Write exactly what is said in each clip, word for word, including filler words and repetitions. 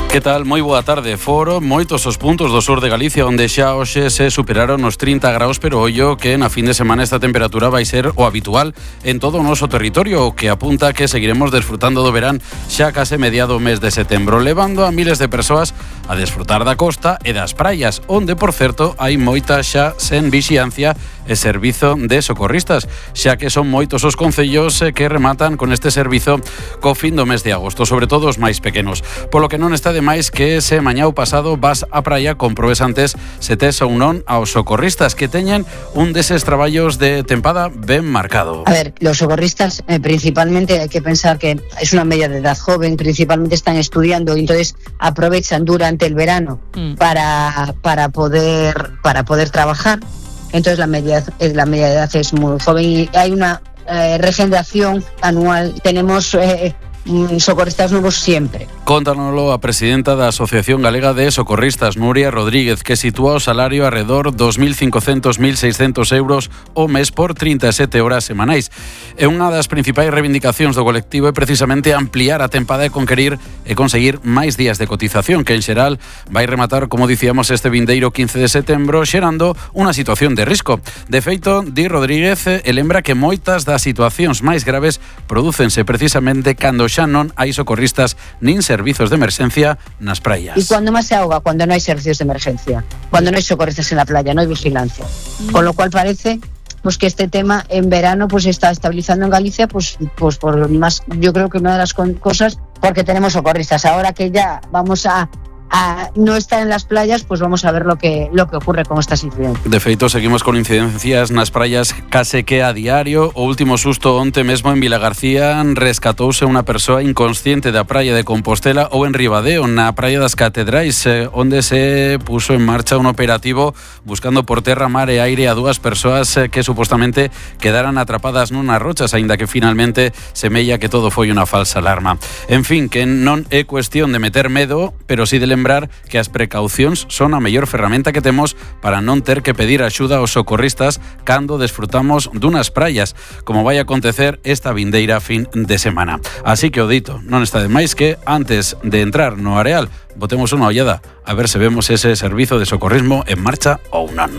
Que tal? Moi boa tarde. Foron moitos os puntos do sur de Galicia onde xa hoxe se superaron os trinta graus, pero ollo que na fin de semana esta temperatura vai ser o habitual en todo o noso territorio, o que apunta que seguiremos desfrutando do verán xa case mediado mes de setembro, levando a miles de persoas a desfrutar da costa e das praias, onde, por certo, hai moita xa sen vixiancia e servizo de socorristas, xa que son moitos os concellos que rematan con este servizo co fin do mes de agosto, sobre todo os máis pequenos. Polo que non está de máis que ese mañá pasado vas á praia comprobes antes se tes ou non aos socorristas que teñen un deses traballos de tempada ben marcado. A ver, los socorristas eh, principalmente hay que pensar que es una media de edad joven, principalmente están estudiando y entonces aprovechan durante el verano mm. para, para, poder, para poder trabajar. Entonces la media, la media de edad es muy joven y hay una eh, regeneración anual. Tenemos eh, socorristas nuevos siempre. Contánoslo a presidenta da Asociación Galega de Socorristas, Nuria Rodríguez, que sitúa o salario arredor dos mil cincocentos a mil seiscentos euros o mes por trinta e sete horas semanais. E unha das principais reivindicacións do colectivo é precisamente ampliar a tempada e conquerir e conseguir máis días de cotización, que en xeral vai rematar, como dicíamos, este vindeiro quince de setembro, xerando unha situación de risco. De feito, di Rodríguez, e lembra que moitas das situacións máis graves prodúcense precisamente cando xa non hai socorristas nin servizos de emergencia nas praias. ¿Y cuando más se ahoga? Cuando no hay servicios de emergencia, cuando no hay socorristas en la playa, no hay vigilancia. Mm. Con lo cual parece pues que este tema en verano pues se está estabilizando en Galicia, pues, pues por más, yo creo que una de las cosas, porque tenemos socorristas. Ahora que ya vamos a a no estar en las playas, pues vamos a ver lo que lo que ocurre con estas incidencias. De feito, seguimos con incidencias nas praias case que a diario. O último susto onte mesmo en Vilagarcía rescatouse unha persoa inconsciente da praia de Compostela ou en Ribadeo, na praia das Catedrais, eh, onde se puso en marcha un operativo buscando por terra, mar e aire a dúas persoas eh, que supostamente quedaran atrapadas nunas rochas, aínda que finalmente semella que todo foi unha falsa alarma. En fin, que non é cuestión de meter medo, pero sí de lembrar que as precaucións son a mellor ferramenta que temos para non ter que pedir axuda aos socorristas cando desfrutamos dunas praias, como vai acontecer esta vindeira fin de semana. Así que o dito, non está de máis que antes de entrar no areal, botemos unha ollada a ver se vemos ese servizo de socorrismo en marcha ou non.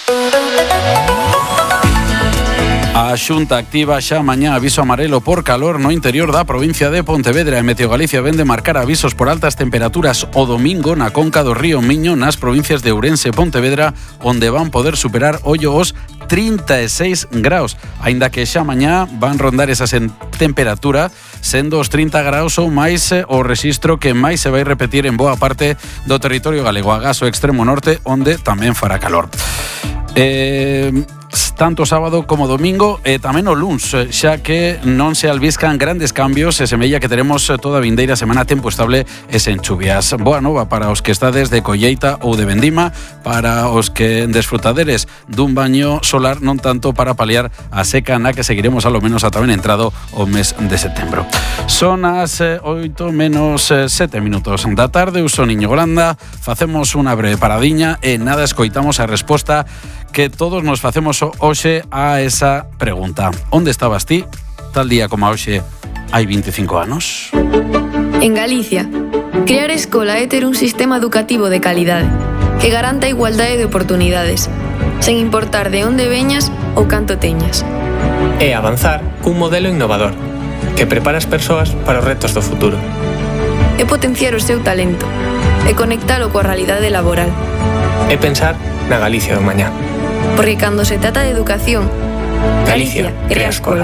A Xunta activa xa mañá aviso amarelo por calor no interior da provincia de Pontevedra. E Meteo Galicia vende marcar avisos por altas temperaturas o domingo na conca do río Miño nas provincias de Ourense e Pontevedra, onde van poder superar ollo os trinta e seis graus, aínda que xa mañá van rondar esa temperatura, sendo os trinta graus ou máis o rexistro que máis se vai repetir en boa parte do territorio galego, agás o extremo norte, onde tamén fará calor. Eh... tanto sábado como domingo e tamén o luns, xa que non se albiscan grandes cambios e semella que teremos toda a vindeira semana tempo estable e sen chuvias. Boa nova para os que estades de colleita ou de vendima, para os que desfrutaderes dun baño solar, non tanto para paliar a seca na que seguiremos alo menos ata ben entrado o mes de setembro. Son as oito menos sete minutos da tarde, eu son Iñigo Golanda, facemos unha breve paradiña e nada, escoitamos a resposta que todos nos facemos hoxe a esa pregunta. Onde estabas ti tal día como hoxe hai veinticinco anos? En Galicia, crear escola é ter un sistema educativo de calidade que garanta a igualdade de oportunidades, sen importar de onde veñas ou canto teñas. É avanzar cun modelo innovador que prepara as persoas para os retos do futuro. É potenciar o seu talento e conectalo coa realidade laboral. É pensar na Galicia do mañá. Porque cando se trata de educación, Galicia, Galicia crea escola.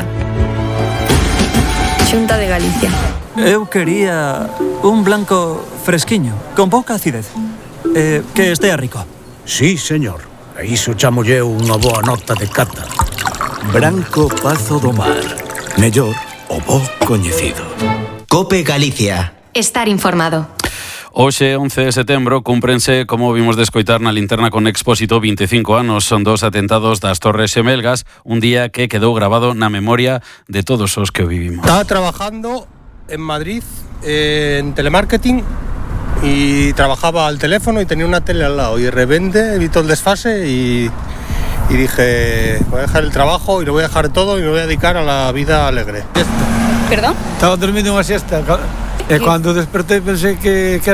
Xunta de Galicia. Eu quería un blanco fresquiño, con pouca acidez. Eh, que estea rico. Sí, señor. A iso chamolle unha boa nota de cata. Branco Pazo do Mar. Mellor o bo coñecido. Cope Galicia. Estar informado. Hoxe, once de setembro, cúmprense, como vimos de escoitar na linterna con Expósito, veinticinco anos. Son dos atentados das Torres Xemelgas, un día que quedou grabado na memoria de todos os que o vivimos. Estaba trabajando en Madrid eh, en telemarketing y trabajaba al teléfono y tenía una tele al lado y de repente vi todo el desfase y, y dije, voy a dejar el trabajo y lo voy a dejar todo y me voy a dedicar a la vida alegre. ¿Perdón? Estaba durmiendo unha siesta e cando despertei pensei que, que